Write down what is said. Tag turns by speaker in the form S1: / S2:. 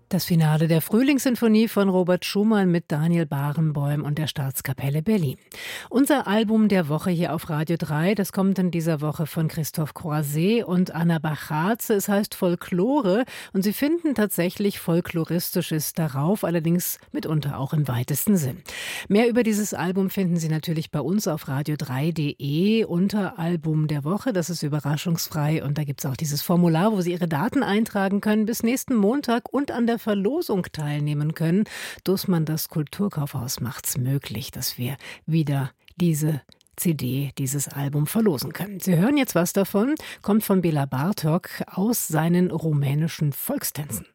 S1: Das Finale der Frühlingssinfonie von Robert Schumann mit Daniel Barenboim und der Staatskapelle Berlin. Unser Album der Woche hier auf Radio 3, das kommt in dieser Woche von Christoph Croiset und Anna Bachatze. Es heißt Folklore und Sie finden tatsächlich Folkloristisches darauf, allerdings mitunter auch im weitesten Sinn. Mehr über dieses Album finden Sie natürlich bei uns auf radio3.de unter Album der Woche. Das ist überraschungsfrei und da gibt es auch dieses Formular, wo Sie Ihre Daten eintragen können bis nächsten Montag und an der Verlosung teilnehmen können. Dussmann, das Kulturkaufhaus, macht's möglich, dass wir wieder diese CD, dieses Album verlosen können. Sie hören jetzt was davon, kommt von Bela Bartok aus seinen rumänischen Volkstänzen.